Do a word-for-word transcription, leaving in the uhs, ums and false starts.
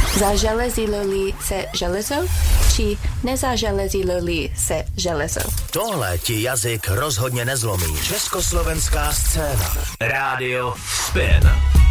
Zaželezilo-li se železo, či nezaželezilo-li se železo? Tohle ti jazyk rozhodně nezlomí. Československá scéna. Rádio Spin.